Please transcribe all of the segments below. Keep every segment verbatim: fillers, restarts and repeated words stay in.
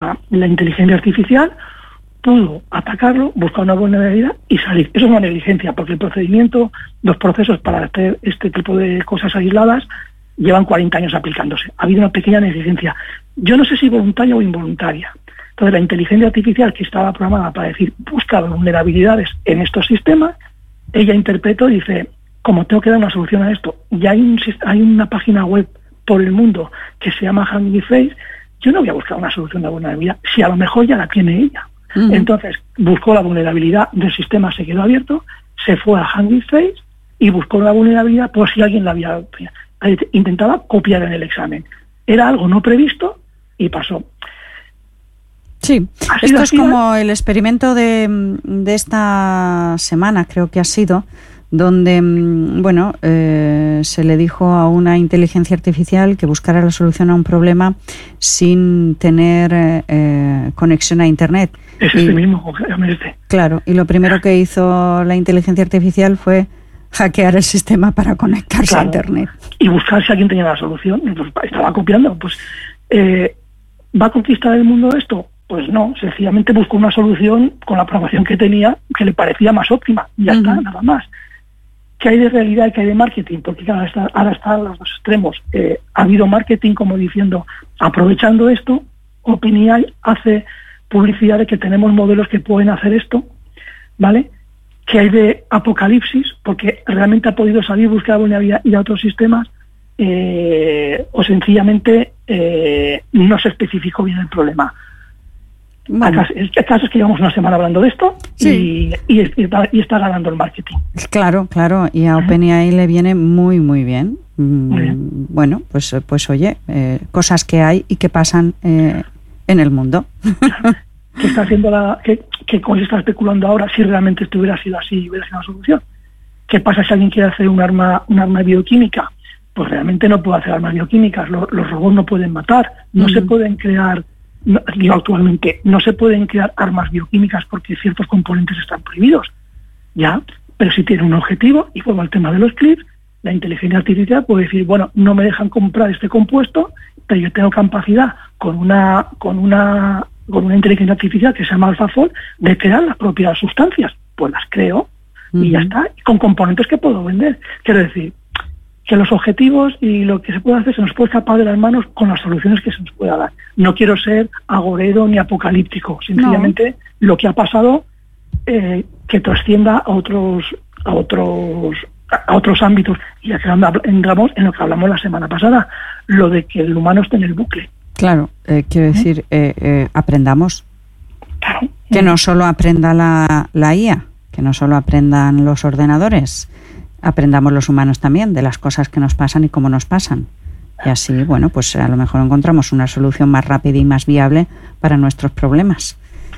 la, la inteligencia artificial pudo atacarlo, buscar una vulnerabilidad y salir. Eso es una negligencia, porque el procedimiento, los procesos para hacer este tipo de cosas aisladas llevan cuarenta años aplicándose. Ha habido una pequeña negligencia. Yo no sé si voluntaria o involuntaria. Entonces, la inteligencia artificial, que estaba programada para decir, busca vulnerabilidades en estos sistemas, ella interpretó y dice, como tengo que dar una solución a esto, y hay, un, hay una página web por el mundo que se llama Hugging Face, yo no voy a buscar una solución de vulnerabilidad, si a lo mejor ya la tiene ella. Uh-huh. Entonces, buscó la vulnerabilidad del sistema, se quedó abierto, se fue a Hugging Face y buscó la vulnerabilidad por si alguien la había... Intentaba copiar en el examen. Era algo no previsto y pasó. Sí, esto es como el experimento de, de esta semana, creo que ha sido, donde, bueno, eh, se le dijo a una inteligencia artificial que buscara la solución a un problema sin tener eh, conexión a Internet. Es este mismo, este. Claro, y lo primero que hizo la inteligencia artificial fue hackear el sistema para conectarse claro, a Internet. Y buscar si alguien tenía la solución. Pues estaba copiando. Pues eh, ¿va a conquistar el mundo esto? Pues no, sencillamente buscó una solución con la programación que tenía que le parecía más óptima. Ya uh-huh. está, nada más. ¿Qué hay de realidad y qué hay de marketing? Porque claro, ahora, está, ahora están los dos extremos. Eh, ha habido marketing como diciendo, aprovechando esto, OpenAI hace publicidad de que tenemos modelos que pueden hacer esto, ¿vale? ¿Qué hay de apocalipsis? Porque realmente ha podido salir, buscar vulnerabilidad y a otros sistemas, eh, o sencillamente eh, no se especificó bien el problema. Bueno. El caso es que llevamos una semana hablando de esto sí. y, y, está, y está ganando el marketing. Claro, claro, y a uh-huh. OpenAI le viene muy, muy bien. Muy bien. Bueno, pues, pues oye, eh, cosas que hay y que pasan eh, en el mundo. Claro. ¿Qué está haciendo la, qué, qué se está especulando ahora si realmente esto hubiera sido así y hubiera sido una solución? ¿Qué pasa si alguien quiere hacer un arma, un arma bioquímica? Pues realmente no puede hacer armas bioquímicas. Los, los robots no pueden matar, no uh-huh. se pueden crear. No, digo, actualmente no se pueden crear armas bioquímicas porque ciertos componentes están prohibidos, ya, pero si tiene un objetivo, y vuelvo al tema de los clips, la inteligencia artificial puede decir, bueno, no me dejan comprar este compuesto, pero yo tengo capacidad con una con una con una inteligencia artificial que se llama AlphaFold de crear las propias sustancias, pues las creo uh-huh. y ya está, con componentes que puedo vender. Quiero decir que los objetivos y lo que se puede hacer se nos puede escapar de las manos con las soluciones que se nos pueda dar. No quiero ser agorero ni apocalíptico, sencillamente no. Lo que ha pasado eh, que trascienda a otros a otros a otros ámbitos. Y ya que entramos en lo que hablamos la semana pasada, lo de que el humano esté en el bucle. Claro, eh, quiero decir, eh, eh, aprendamos. Claro. Que no solo aprenda la, la I A, que no solo aprendan los ordenadores, aprendamos los humanos también de las cosas que nos pasan y cómo nos pasan. Y así, bueno, pues a lo mejor encontramos una solución más rápida y más viable para nuestros problemas.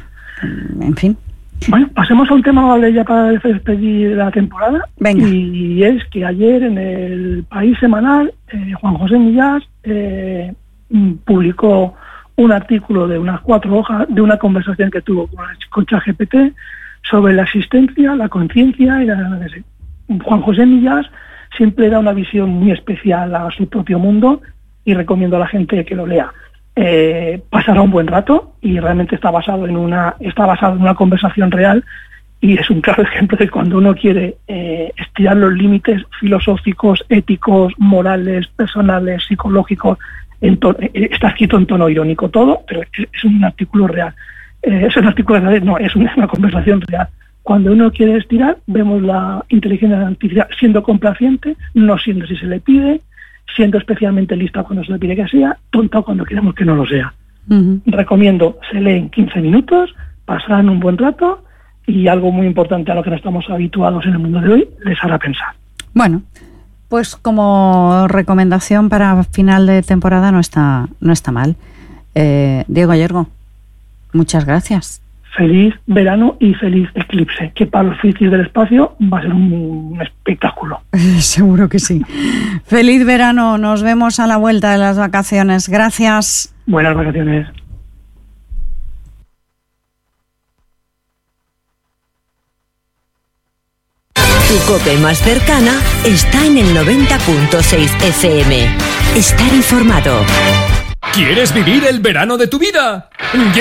En fin. Bueno, pasemos a un tema, vale, ya para despedir la temporada. Venga. Y es que ayer en el País Semanal, eh, Juan José Millás eh, publicó un artículo de unas cuatro hojas de una conversación que tuvo con, con ChatGPT sobre la existencia, la conciencia y la... Juan José Millás siempre da una visión muy especial a su propio mundo y recomiendo a la gente que lo lea. Eh, pasará un buen rato y realmente está basado en una está basado en una conversación real y es un claro ejemplo de cuando uno quiere eh, estirar los límites filosóficos, éticos, morales, personales, psicológicos. En to- está escrito en tono irónico todo, pero es, es un artículo real. Eh, es un artículo real, no, es una, una conversación real. Cuando uno quiere estirar, vemos la inteligencia artificial siendo complaciente, no siendo si se le pide, siendo especialmente lista cuando se le pide que sea, tonta cuando queremos que no lo sea. Uh-huh. Recomiendo, se lee en quince minutos, pasarán un buen rato y algo muy importante a lo que no estamos habituados en el mundo de hoy, les hará pensar. Bueno, pues como recomendación para final de temporada no está, no está mal. Eh, Diego Ayergo, muchas gracias. Feliz verano y feliz eclipse, que para los frikis del espacio va a ser un, un espectáculo. Seguro que sí. Feliz verano, nos vemos a la vuelta de las vacaciones. Gracias. Buenas vacaciones. Tu COPE más cercana está en el noventa punto seis F M. Estar informado. ¿Quieres vivir el verano de tu vida?